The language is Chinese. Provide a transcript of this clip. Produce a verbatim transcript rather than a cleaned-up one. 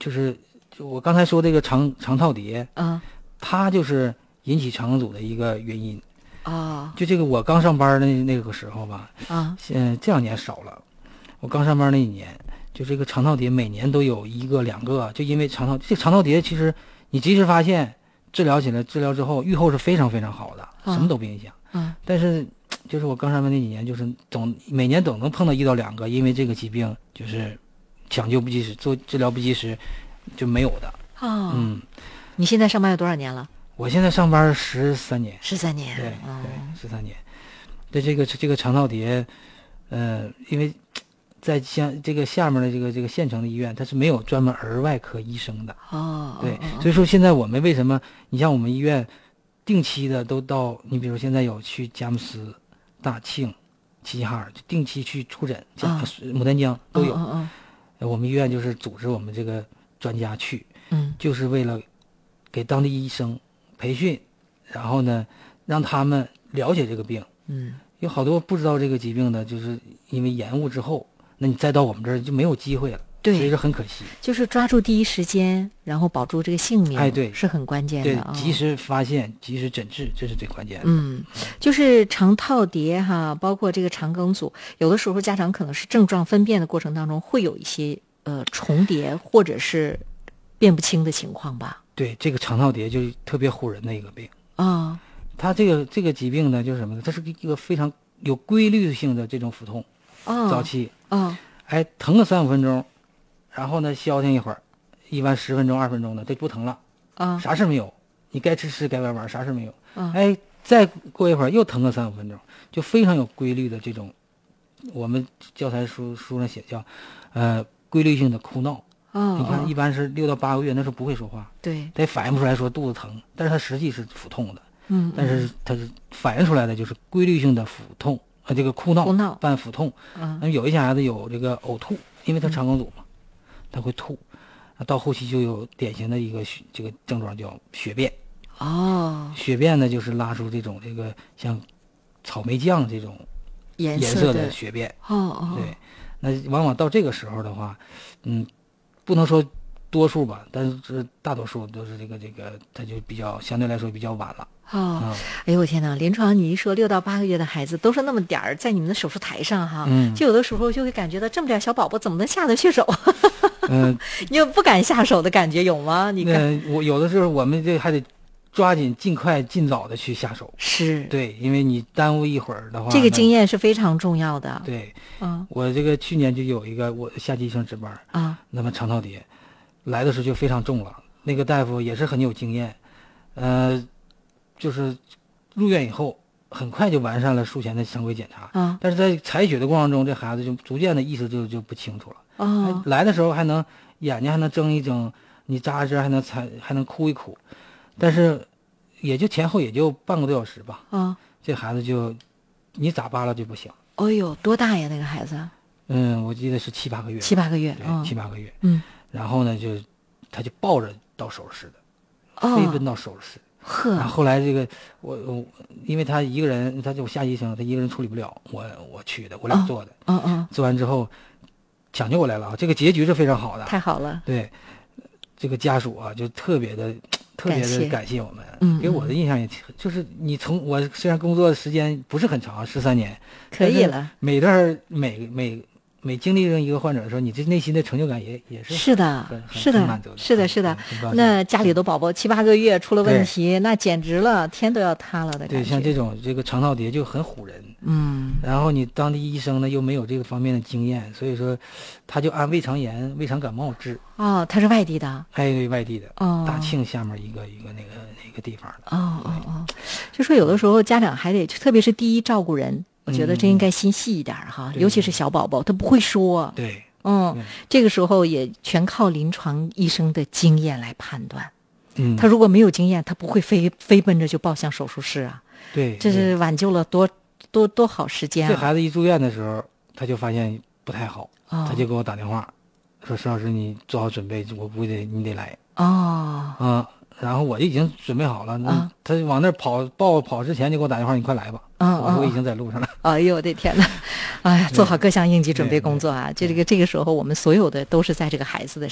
就是就我刚才说这个肠肠套叠， 嗯， 它就是引起肠梗阻的一个原因。 哦， 就这个我刚上班的那那个时候吧， 啊， 现这两年少了。我刚上班那一年，就这个肠套叠每年都有一个两个，就因为肠套这个肠套叠，其实你及时发现，治疗起来，治疗之后愈后是非常非常好的， 啊什么都不影响。 嗯， 但是就是我刚上班那几年，就是总每年总能碰到一到两个，因为这个疾病就是抢救不及时，做治疗不及时就没有的。 哦， 嗯， 你现在上班有多少年了？ 我现在上班十三年， 十三年。 对哦、 对，十三年。对这个这个肠套叠，呃，因为在像这个下面的这个这个县城的医院，它是没有专门儿外科医生的。 哦， 对， 哦哦所以说现在我们为什么，你像我们医院，定期的都到，你比如现在有去佳木斯、大庆、齐齐哈尔，就定期去出诊，像啊牡丹江都有。 嗯嗯呃我们医院就是组织我们这个专家去， 嗯就是为了给当地医生培训，然后呢，让他们了解这个病。 嗯， 有好多不知道这个疾病的，就是因为延误之后，那你再到我们这儿就没有机会了。 对， 所以说很可惜。 就是抓住第一时间，然后保住这个性命， 哎，对， 是很关键对的啊、， 及时发现，及时诊治，这是最关键的。 嗯，就是肠套叠哈，包括这个肠梗阻，有的时候家长可能是症状分辨的过程当中会有一些呃重叠或者是辨不清的情况吧？ 对，这个肠套叠就是特别唬人的一个病。 啊， 它这个这个疾病呢，就是什么呢？它是一个非常有规律性的这种腹痛， 哦， 早期， 哦， 哎，疼个三五分钟，然后呢消停一会儿，一般十分钟、二分钟的，这不疼了， 啊， 啥事没有，你该吃吃，该玩玩，啥事没有。 啊哎，再过一会儿又疼个三五分钟，就非常有规律的这种，我们教材书书上写叫，呃，规律性的哭闹。 哦， 你看， 哦一般是六到八个月，那时候不会说话， 对， 他也反映不出来说肚子疼，但是他实际是腹痛的。 嗯， 但是它是反映出来的就是规律性的腹痛，呃，这个哭闹哭闹伴腹痛。 嗯那么有一些孩子有这个呕吐，因为他肠梗阻嘛，他会吐，到后期就有典型的一个血这个症状叫血便。 哦， 血便呢就是拉出这种这个像草莓酱这种颜颜色的的血便。 哦哦， 对，那往往到这个时候的话，嗯，不能说多数吧，但是这大多数都是这个这个，它就比较相对来说比较晚了。 哦， 嗯哎呦我天哪！临床你一说六到八个月的孩子都是那么点儿，在你们的手术台上哈， 嗯就有的时候就会感觉到这么点小宝宝怎么能下得去手？ 嗯， 你有不敢下手的感觉有吗？你看， 那我有的时候我们这还得抓紧、尽快、尽早的去下手。 是， 对，因为你耽误一会儿的话， 这个经验。 验是非常重要的。 对， 嗯我这个去年就有一个我夏季医生值班， 啊那么肠套叠来的时候就非常重了，那个大夫也是很有经验，呃，就是入院以后很快就完善了术前的常规检查， 啊但是在采血的过程中，这孩子就逐渐的意识就就不清楚了。 哦还来的时候还能眼睛还能睁一睁，你扎一针还能采还能哭一哭，但是也就前后也就半个多小时吧， 哦， 这孩子就你咋扒拉就不行。 哎呦，多大呀那个孩子？ 嗯，我记得是七八个月， 七八个月。 对， 嗯七八个月。 嗯然后呢，就他就抱着到手术室的， 哦， 飞奔到手术室。然后呵后来这个我我，因为他一个人，他就夏医生，他一个人处理不了，我我去的，我俩做的。 嗯嗯， 做完之后抢救过来了啊，这个结局是非常好的。 太好了。 对，这个家属啊，就特别的特别感谢的感谢我们， 嗯给我的印象也挺，就是你从我虽然工作的时间不是很长，十三年， 可以了。 每段每每每经历上一个患者的时候，你这内心的成就感也也是是的很，很是的很满足，的是的，是的很高。兴那家里的宝宝七八个月出了问题，那简直了，天都要塌了的感觉。 对，像这种这个肠套叠就很唬人。 嗯， 然后你当地医生呢又没有这个方面的经验，所以说他就按胃肠炎、胃肠感冒治。 哦，他是外地的。 哎，对，外地的， 哦大庆下面一个一个那个那个地方的。 哦哦哦，就说有的时候家长还得，特别是第一照顾人，我觉得这应该心细一点儿哈， 对尤其是小宝宝，他不会说。 对， 嗯对， 这个时候也全靠临床医生的经验来判断。 嗯， 他如果没有经验，他不会飞飞奔着就抱向手术室啊， 对， 这是挽救了多多多好时间这啊！ 孩子一住院的时候，他就发现不太好， 哦他就给我打电话，说石老师你做好准备，我估计你得来哦， 啊。然后我就已经准备好了，那啊他往那儿跑报跑之前就给我打电话，你快来吧。 嗯嗯我说我已经在路上了。 哎呦我的天哪！哎呀， 对做好各项应急准备对工作啊！这对这个这个时候，我们所有的都是在这个孩子的